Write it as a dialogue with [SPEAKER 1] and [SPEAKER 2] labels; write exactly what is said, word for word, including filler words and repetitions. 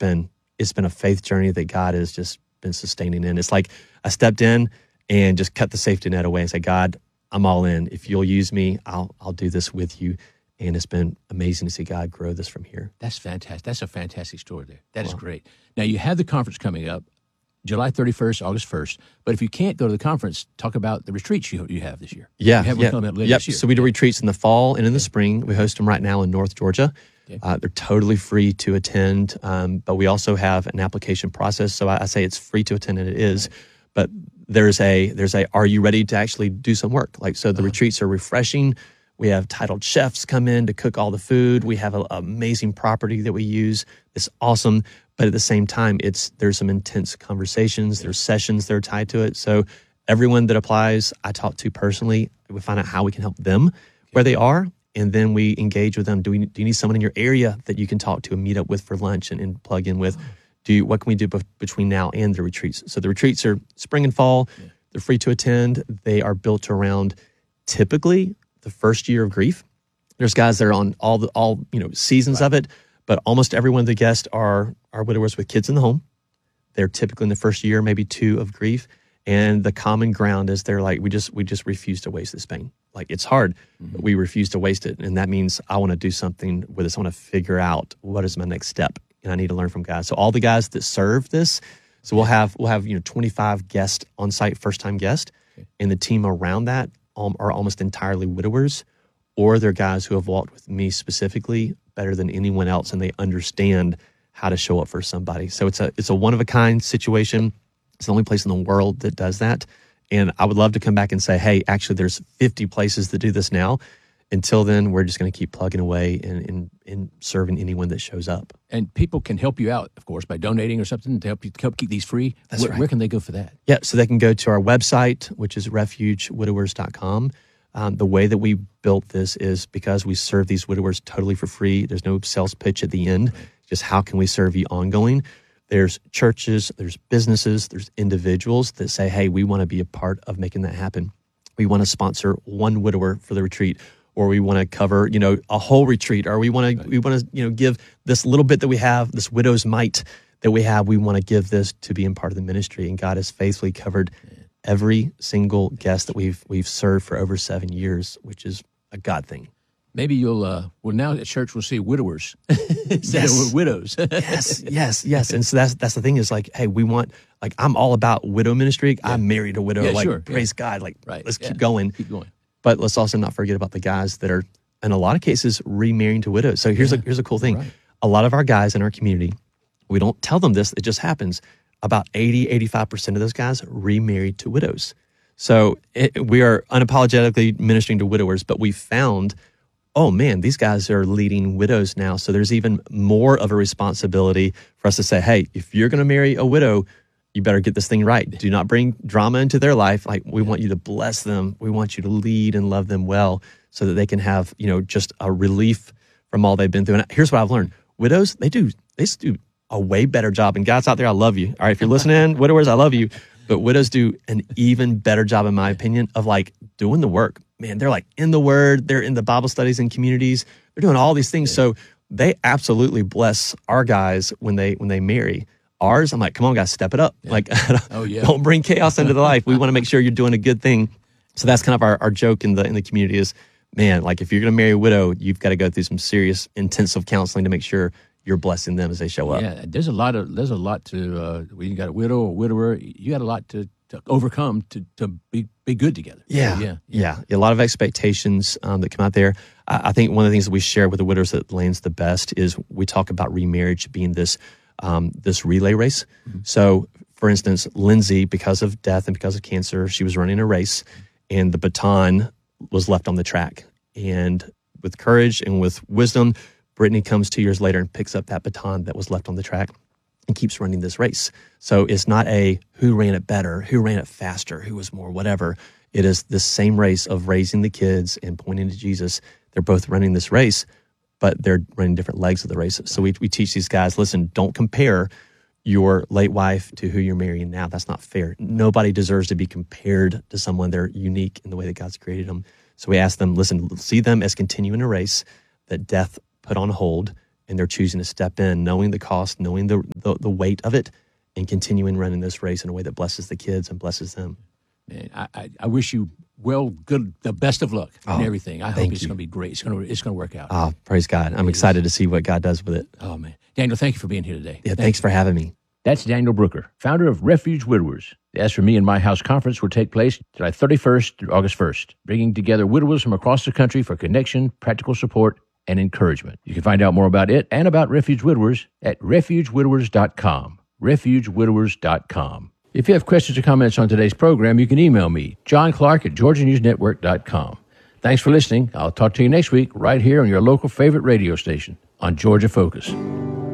[SPEAKER 1] been it's been a faith journey that God has just been sustaining in. It's like I stepped in and just cut the safety net away and say, God, I'm all in. If you'll use me, I'll I'll do this with you. And it's been amazing to see God grow this from here.
[SPEAKER 2] That's fantastic. That's a fantastic story there. That
[SPEAKER 1] wow.
[SPEAKER 2] is great. Now, you have the conference coming up, July thirty-first, August first. But if you can't go to the conference, talk about the retreats you you have this year.
[SPEAKER 1] Yeah.
[SPEAKER 2] You have
[SPEAKER 1] yeah.
[SPEAKER 2] one coming up later
[SPEAKER 1] yep.
[SPEAKER 2] this year.
[SPEAKER 1] So we do retreats in the fall and in the spring. We host them right now in North Georgia.
[SPEAKER 2] Okay.
[SPEAKER 1] Uh, they're totally free to attend, um, but we also have an application process. So I, I say it's free to attend, and it is. Right. But there's a, there's a, are you ready to actually do some work? Like, so the uh-huh. retreats are refreshing. We have titled chefs come in to cook all the food. We have an amazing property that we use. It's awesome. But at the same time, it's there's some intense conversations. There's sessions that are tied to it. So everyone that applies, I talk to personally. We find out how we can help them where they are. And then we engage with them. Do we? Do you need someone in your area that you can talk to and meet up with for lunch and, and plug in with? Do you, what can we do be- between now and the retreats? So the retreats are spring and fall. Yeah. They're free to attend. They are built around typically the first year of grief. There's guys that are on all the all you know seasons right. of it, but almost every one of the guests are are widowers with kids in the home. They're typically in the first year, maybe two of grief, and the common ground is they're like, we just we just refuse to waste this pain. Like it's hard, mm-hmm. but we refuse to waste it, and that means I want to do something with this. I want to figure out what is my next step, and I need to learn from guys. So all the guys that serve this, so we'll have we'll have you know twenty-five guests on site, first time guest, okay. and the team around that um, are almost entirely widowers, or they're guys who have walked with me specifically better than anyone else, and they understand how to show up for somebody. So it's a it's a one of a kind situation. It's the only place in the world that does that. And I would love to come back and say, hey, actually, there's fifty places that do this now. Until then, we're just going to keep plugging away and, and, and serving anyone that shows up.
[SPEAKER 2] And people can help you out, of course, by donating or something to help you help keep these free.
[SPEAKER 1] That's
[SPEAKER 2] where,
[SPEAKER 1] right.
[SPEAKER 2] Where can they go for that?
[SPEAKER 1] Yeah, so they can go to our website, which is refuge widowers dot com. Um, the way that we built this is because we serve these widowers totally for free. There's no sales pitch at the end. Right. Just how can we serve you ongoing? There's churches, there's businesses, there's individuals that say, hey, we want to be a part of making that happen. We want to sponsor one widower for the retreat, or we want to cover, you know, a whole retreat, or we want to, right. we want to, you know, give this little bit that we have, this widow's mite that we have. We want to give this to being part of the ministry, and God has faithfully covered every single guest that we've we've served for over seven years, which is a God thing.
[SPEAKER 2] Maybe you'll, uh, well, now at church we'll see widowers instead
[SPEAKER 1] yes.
[SPEAKER 2] of widows.
[SPEAKER 1] yes, yes, yes. And so that's that's the thing is like, hey, we want, like, I'm all about widow ministry. Yeah. I married a widow.
[SPEAKER 2] Yeah,
[SPEAKER 1] like,
[SPEAKER 2] sure.
[SPEAKER 1] praise
[SPEAKER 2] yeah.
[SPEAKER 1] God. Like,
[SPEAKER 2] right.
[SPEAKER 1] let's
[SPEAKER 2] yeah.
[SPEAKER 1] keep going.
[SPEAKER 2] Keep going.
[SPEAKER 1] But let's also not forget about the guys that are, in a lot of cases, remarrying to widows. So here's, yeah. a, here's a cool thing. Right. A lot of our guys in our community, we don't tell them this, it just happens. About eighty, eighty-five percent of those guys remarried to widows. So it, we are unapologetically ministering to widowers, but we found, oh man, these guys are leading widows now. So there's even more of a responsibility for us to say, hey, if you're going to marry a widow, you better get this thing right. Do not bring drama into their life. Like, we want you to bless them. We want you to lead and love them well so that they can have, you know, just a relief from all they've been through. And here's what I've learned. Widows, they do, they do a way better job. And guys out there, I love you. All right, if you're listening, widowers, I love you. But widows do an even better job, in my opinion, of like doing the work. Man, they're like in the Word. They're in the Bible studies and communities. They're doing all these things. Yeah. So they absolutely bless our guys when they when they marry. Ours, I'm like, come on, guys, step it up. Yeah. Like, oh, yeah. Don't bring chaos into the life. We want to make sure you're doing a good thing. So that's kind of our, our joke in the in the community is, man, like if you're going to marry a widow, you've got to go through some serious intensive counseling to make sure you're blessing them as they show up.
[SPEAKER 2] Yeah, there's a lot of there's a lot to uh, when you got a widow or widower, you got a lot to, to overcome to to be be good together.
[SPEAKER 1] Yeah,
[SPEAKER 2] so,
[SPEAKER 1] yeah, yeah, yeah. A lot of expectations um, that come out there. I, I think one of the things that we share with the widows that lands the best is we talk about remarriage being this um, this relay race. Mm-hmm. So, for instance, Lindsay, because of death and because of cancer, she was running a race, and the baton was left on the track. And with courage and with wisdom, Brittany comes two years later and picks up that baton that was left on the track and keeps running this race. So it's not a who ran it better, who ran it faster, who was more whatever. It is the same race of raising the kids and pointing to Jesus. They're both running this race, but they're running different legs of the race. So we we teach these guys, listen, don't compare your late wife to who you're marrying now. That's not fair. Nobody deserves to be compared to someone. They're unique in the way that God's created them. So we ask them, listen, see them as continuing a race that death put on hold. and they're choosing to step in, knowing the cost, knowing the, the, the weight of it, and continuing running this race in a way that blesses the kids and blesses them.
[SPEAKER 2] Man, I, I, I wish you well, good, the best of luck
[SPEAKER 1] Oh,
[SPEAKER 2] and everything. I hope
[SPEAKER 1] thank
[SPEAKER 2] it's
[SPEAKER 1] you.
[SPEAKER 2] going to be great. It's going to, it's going to work out.
[SPEAKER 1] Oh, praise God. I'm
[SPEAKER 2] It
[SPEAKER 1] excited
[SPEAKER 2] is.
[SPEAKER 1] to see what God does with it.
[SPEAKER 2] Oh, man. Daniel, thank you for being here today.
[SPEAKER 1] Yeah,
[SPEAKER 2] Thank
[SPEAKER 1] thanks
[SPEAKER 2] you.
[SPEAKER 1] for having me.
[SPEAKER 2] That's Daniel Brooker, founder of Refuge Widowers. The As For Me in My House conference will take place July thirty-first through August first, bringing together widowers from across the country for connection, practical support, and encouragement. You can find out more about it and about Refuge Widowers at refuge widowers dot com. refuge widowers dot com. If you have questions or comments on today's program, you can email me, John Clark at georgia news network dot com. Thanks for listening. I'll talk to you next week right here on your local favorite radio station on Georgia Focus.